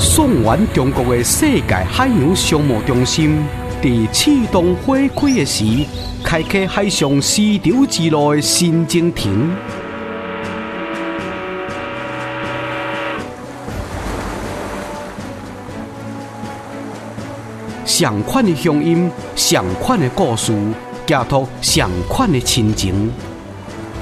送完中国的世界海洋商务中心，在启动火开的时，开启海上丝绸之路的新征程。上款的乡音，上款的故事，寄托上款的亲情。